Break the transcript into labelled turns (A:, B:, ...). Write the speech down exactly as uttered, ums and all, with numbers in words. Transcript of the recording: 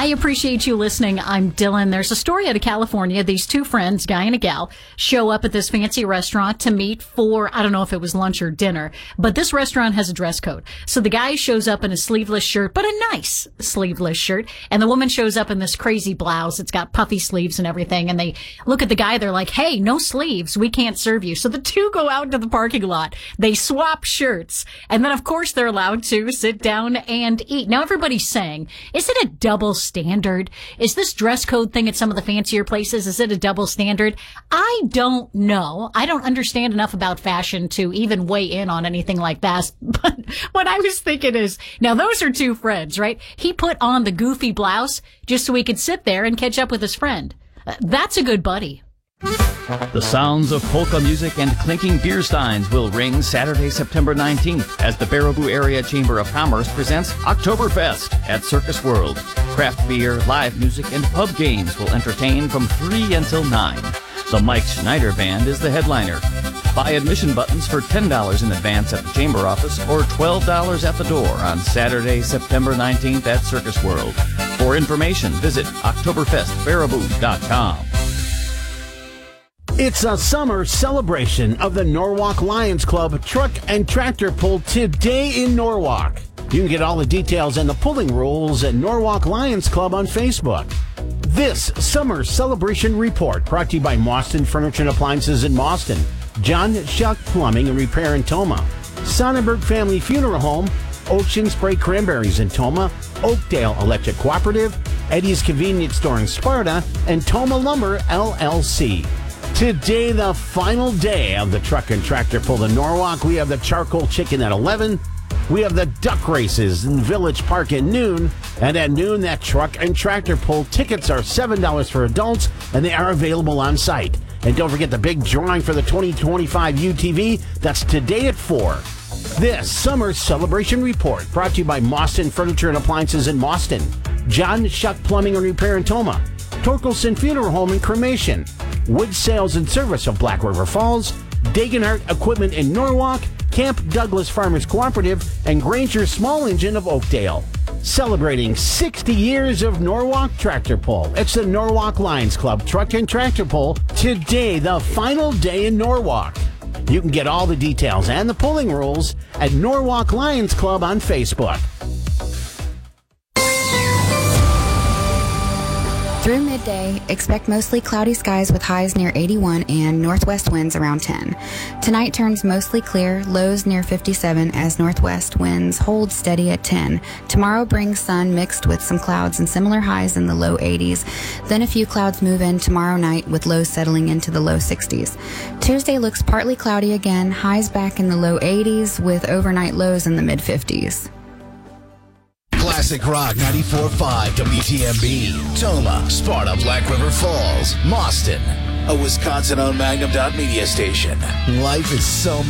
A: I appreciate you listening. I'm Dylan. There's a story out of California. These two friends, guy and a gal, show up at this fancy restaurant to meet for, I don't know if it was lunch or dinner, but this restaurant has a dress code. So the guy shows up in a sleeveless shirt, but a nice sleeveless shirt, and the woman shows up in this crazy blouse. It's got puffy sleeves and everything, and they look at the guy. They're like, hey, no sleeves. We can't serve you. So the two go out to the parking lot. They swap shirts, and then, of course, they're allowed to sit down and eat. Now, everybody's saying, is it a double standard? Is this dress code thing at some of the fancier places, is it a double standard? I don't know. I don't understand enough about fashion to even weigh in on anything like that. But what I was thinking is, now those are two friends, right? He put on the goofy blouse just so he could sit there and catch up with his friend. Uh, that's a good buddy.
B: The sounds of polka music and clinking beer steins will ring Saturday, September nineteenth as the Baraboo Area Chamber of Commerce presents Oktoberfest at Circus World. Craft beer, live music, and pub games will entertain from three until nine. The Mike Schneider Band is the headliner. Buy admission buttons for ten dollars in advance at the Chamber office or twelve dollars at the door on Saturday, September nineteenth at Circus World. For information, visit Oktoberfest Baraboo dot com.
C: It's a summer celebration of the Norwalk Lions Club Truck and Tractor Pull today in Norwalk. You can get all the details and the pulling rules at Norwalk Lions Club on Facebook. This summer celebration report brought to you by Mauston Furniture and Appliances in Mauston, John Shuck Plumbing and Repair in Toma, Sonnenberg Family Funeral Home, Ocean Spray Cranberries in Toma, Oakdale Electric Cooperative, Eddie's Convenience Store in Sparta, and Toma Lumber L L C. Today, the final day of the Truck and Tractor Pull in Norwalk. We have the Charcoal Chicken at eleven. We have the duck races in Village Park at noon. And at noon, that Truck and Tractor Pull tickets are seven dollars for adults, and they are available on site. And don't forget the big drawing for the twenty twenty-five U T V. That's today at four. This summer celebration report brought to you by Mauston Furniture and Appliances in Mauston, John Shuck Plumbing and Repair in Toma, Torkelson Funeral Home and Cremation, Wood Sales and Service of Black River Falls, Dagenhart Equipment in Norwalk, Camp Douglas Farmers Cooperative, and Granger Small Engine of Oakdale. Celebrating sixty years of Norwalk Tractor Pull. It's the Norwalk Lions Club Truck and Tractor Pull. Today, the final day in Norwalk. You can get all the details and the pulling rules at Norwalk Lions Club on Facebook.
D: Through midday, expect mostly cloudy skies with highs near eighty-one and northwest winds around ten. Tonight turns mostly clear, lows near fifty-seven as northwest winds hold steady at ten. Tomorrow brings sun mixed with some clouds and similar highs in the low eighties. Then a few clouds move in tomorrow night with lows settling into the low sixties. Tuesday looks partly cloudy again, highs back in the low eighties with overnight lows in the mid fifties.
E: Classic Rock ninety-four point five W T M B, Toma, Sparta, Black River Falls, Mauston, a Wisconsin-owned Magnum Dot Media station. Life is so